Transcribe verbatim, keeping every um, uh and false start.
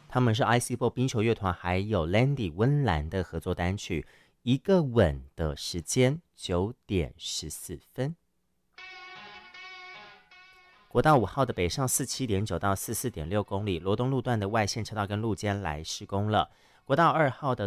他们是 I C four 冰球乐团还有 Landy 温岚的合作单曲，一个吻的时间九点十四分。国道五号的北上四七点九到四四点六公里，罗东路段的外线车道跟路肩来施工了。国道二号的